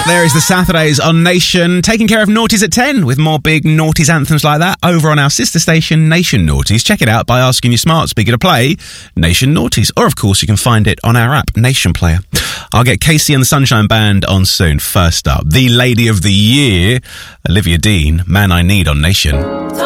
There is the Saturdays on Nation, taking care of Naughties at 10 with more big Naughties anthems like that over on our sister station, Nation Naughties. Check it out by asking your smart speaker to play Nation Naughties. Or, of course, you can find it on our app, Nation Player. I'll get Casey and the Sunshine Band on soon. First up, the Lady of the Year, Olivia Dean, Man I Need on Nation.